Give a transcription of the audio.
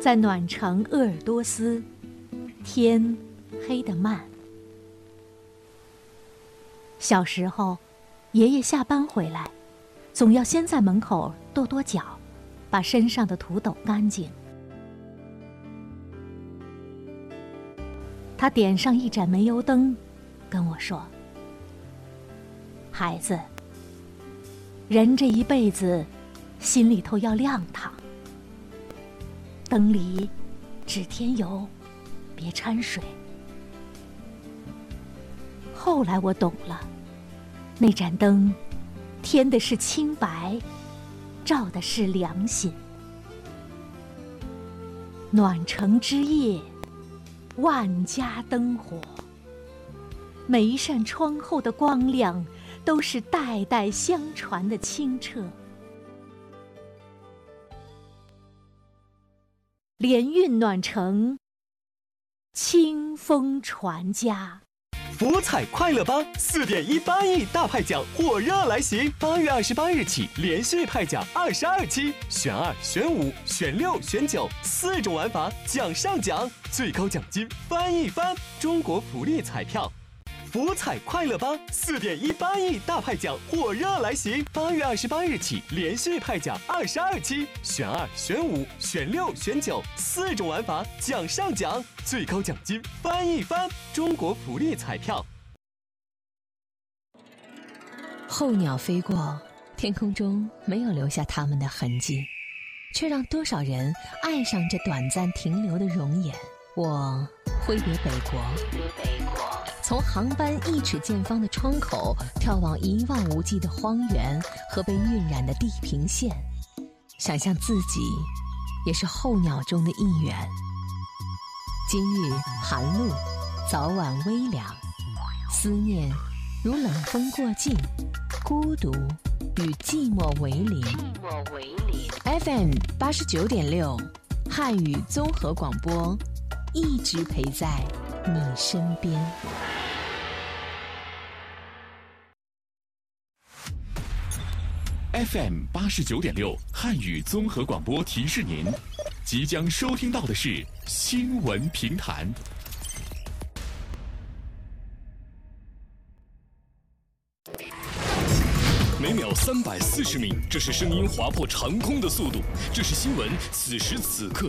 在暖城鄂尔多斯，天黑得慢。小时候，爷爷下班回来，总要先在门口跺跺脚，把身上的土抖干净。他点上一盏煤油灯，跟我说：“孩子，人这一辈子，心里头要亮堂。灯里只添油，别掺水。”后来我懂了，那盏灯添的是清白，照的是良心。暖城之夜，万家灯火，每一扇窗后的光亮，都是代代相传的清澈。联运暖城，清风传家。 福彩快乐吧4.18亿大派奖火热来袭，8月28日起连续派奖22期，选2、选5、选6、选9，4种玩法，奖上奖，最高奖金翻一番。中国福利彩票。福彩快乐吧4.18亿大派奖火热来袭，8月28日起连续派奖22期，选2、选5、选6、选9，4种玩法，奖上奖，最高奖金翻一番。中国福利彩票。 候鸟飞过，天空中没有留下它们的痕迹，却让多少人爱上这短暂停留的容颜。我挥别北国，从航班1尺见方的窗口眺望一望无际的荒原和被晕染的地平线，想象自己也是候鸟中的一员。今日寒露，早晚微凉，思念如冷风过境，孤独与寂寞为邻。FM 89.6，汉语综合广播，一直陪在你身边。 FM 89.6汉语综合广播提示您，即将收听到的是新闻评弹。每秒340米，这是声音划破长空的速度，这是新闻此时此刻